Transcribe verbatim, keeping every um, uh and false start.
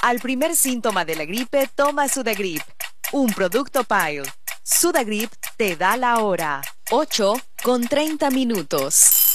Al primer síntoma de la gripe, toma Sudagrip, un producto Pile. Sudagrip te da la hora. ocho con treinta minutos.